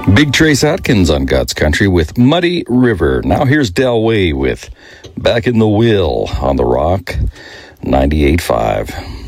Big Trace Atkins on God's Country with Muddy River. Now here's Del Way with Back in the Wheel on The Rock 98.5.